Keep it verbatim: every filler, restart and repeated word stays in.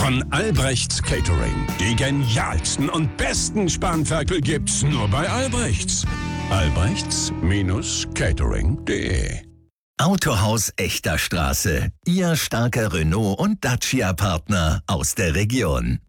Von Albrechts Catering. Die genialsten und besten Spanferkel gibt's nur bei Albrechts. Albrechts-Catering punkt de Autohaus Echter Straße. Ihr starker Renault- und Dacia-Partner aus der Region.